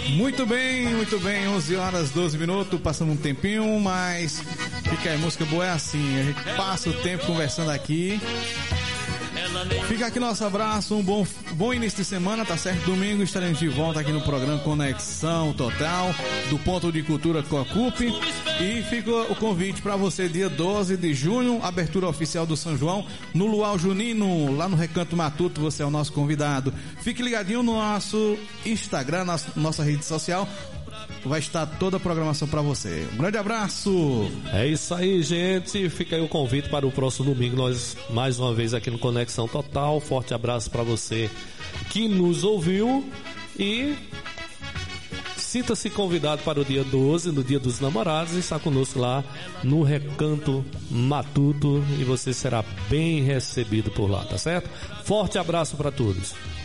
Muito bem, 11 horas 12 minutos, passando um tempinho, mas fica aí, música boa é assim, a gente passa o tempo conversando aqui. Fica aqui nosso abraço, um bom início de semana, tá certo? Domingo estaremos de volta aqui no programa Conexão Total, do Ponto de Cultura Cocupe. E fica o convite para você, dia 12 de junho, abertura oficial do São João, no Luau Junino, lá no Recanto Matuto, você é o nosso convidado. Fique ligadinho no nosso Instagram, na nossa rede social, vai estar toda a programação para você. Um grande abraço. É isso aí, gente. Fica aí o convite para o próximo domingo. Nós, mais uma vez, aqui no Conexão Total. Forte abraço para você que nos ouviu. E sinta-se convidado para o dia 12, no Dia dos Namorados, e está conosco lá no Recanto Matuto. E você será bem recebido por lá, tá certo? Forte abraço para todos.